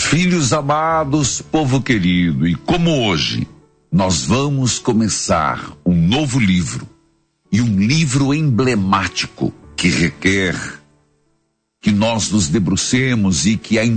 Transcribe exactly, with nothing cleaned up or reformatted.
Filhos amados, povo querido, e como hoje nós vamos começar um novo livro, e um livro emblemático que requer que nós nos debrucemos e que a